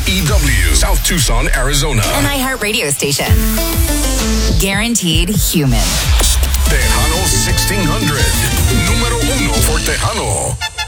WXEW, South Tucson, Arizona. An iHeart radio station. Guaranteed human. Tejano 1600. Número 1 for Tejano.